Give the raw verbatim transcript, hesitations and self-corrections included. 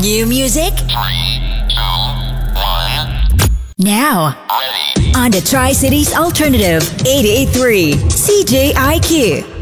New music? Three, two, one. Now, Ready. on the Tri-Cities Alternative eighty-eight point three C J I Q.